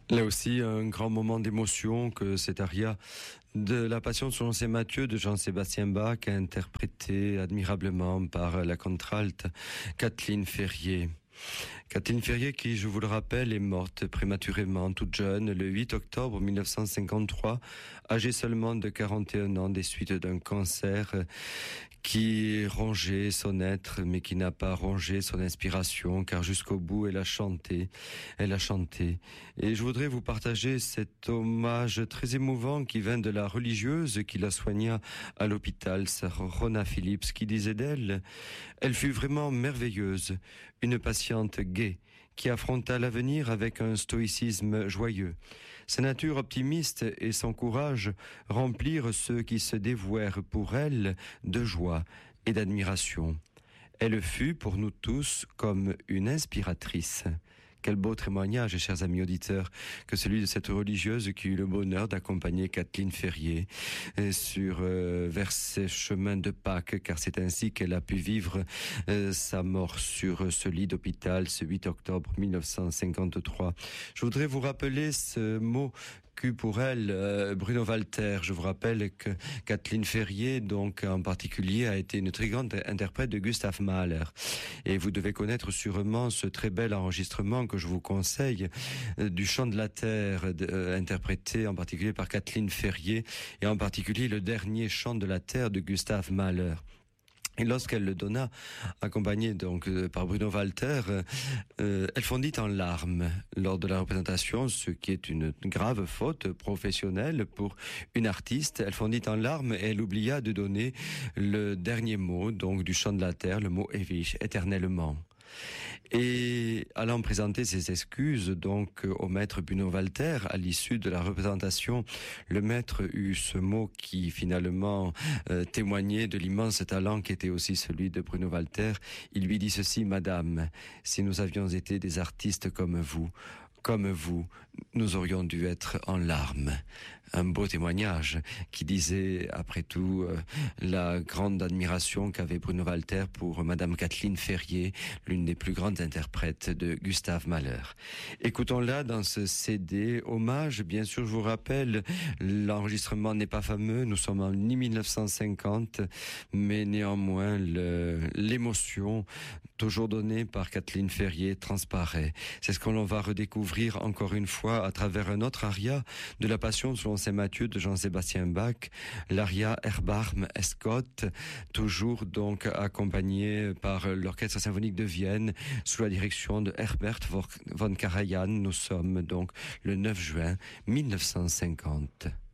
Là aussi, un grand moment d'émotion que cet aria de la Passion selon saint Matthieu de Jean-Sébastien Bach, interprété admirablement par la contralte Kathleen Ferrier. Kathleen Ferrier qui, je vous le rappelle, est morte prématurément, toute jeune, le 8 octobre 1953, âgée seulement de 41 ans des suites d'un cancer qui rongeait son être, mais qui n'a pas rongé son inspiration, car jusqu'au bout, elle a chanté. Et je voudrais vous partager cet hommage très émouvant qui vient de la religieuse qui la soigna à l'hôpital, Sœur Rona Phillips, qui disait d'elle: elle fut vraiment merveilleuse, une patiente gaie, qui affronta l'avenir avec un stoïcisme joyeux. Sa nature optimiste et son courage remplirent ceux qui se dévouèrent pour elle de joie et d'admiration. Elle fut pour nous tous comme une inspiratrice. Quel beau témoignage, chers amis auditeurs, que celui de cette religieuse qui eut le bonheur d'accompagner Kathleen Ferrier vers ses chemins de Pâques, car c'est ainsi qu'elle a pu vivre sa mort sur ce lit d'hôpital ce 8 octobre 1953. Je voudrais vous rappeler ce mot qu'eut pour elle Bruno Walter. Je vous rappelle que Kathleen Ferrier, donc en particulier, a été une très grande interprète de Gustav Mahler. Et vous devez connaître sûrement ce très bel enregistrement que je vous conseille du Chant de la Terre, interprété en particulier par Kathleen Ferrier, et en particulier le dernier Chant de la Terre de Gustav Mahler. Et lorsqu'elle le donna, accompagnée donc par Bruno Walter, elle fondit en larmes lors de la représentation, ce qui est une grave faute professionnelle pour une artiste. Elle fondit en larmes et elle oublia de donner le dernier mot donc du Chant de la Terre, le mot Ewig, éternellement. Et allant présenter ses excuses donc au maître Bruno Walter à l'issue de la représentation, le maître eut ce mot qui finalement témoignait de l'immense talent qui était aussi celui de Bruno Walter. Il lui dit ceci: Madame, si nous avions été des artistes comme vous, nous aurions dû être en larmes. Un beau témoignage qui disait, après tout, la grande admiration qu'avait Bruno Walter pour Madame Kathleen Ferrier, l'une des plus grandes interprètes de Gustav Mahler. Écoutons-la dans ce CD hommage. Bien sûr, je vous rappelle, l'enregistrement n'est pas fameux, nous sommes en 1950, mais néanmoins, l'émotion toujours donnée par Kathleen Ferrier transparaît. C'est ce qu'on va redécouvrir encore une fois à travers un autre aria de la Passion selon saint Matthieu de Jean-Sébastien Bach, l'aria Erbarm es Gott, toujours donc accompagné par l'Orchestre symphonique de Vienne sous la direction de Herbert von Karajan. Nous sommes donc le 9 juin 1950.